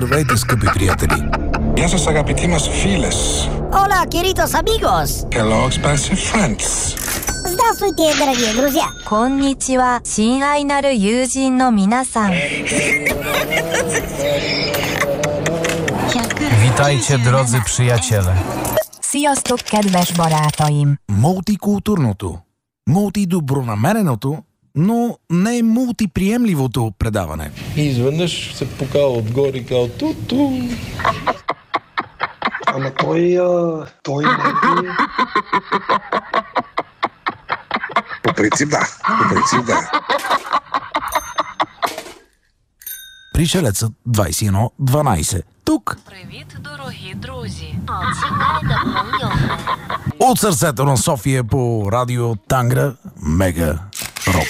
Здравейте, скъпи приятели! Γεια σας αγαπητοί μας φίλες. Hola, queridos amigos. Hello, expensive friends. Здравствуйте, дорогие друзья. こんにちは、親愛なる友人の皆さん。 Witajcie, drodzy przyjaciele. Sziasztok, kedves barátaim! Мултикултурното, мултидобронамереното, но не мултиприемливото предаване. И изведнъж се покава отгоре и казва ту-ту. Ама той не е... По принцип да. Пришелецът 2112. Тук. Привіт, дорогі друзі. От сърцето на София по радио Тангра Мега Рок.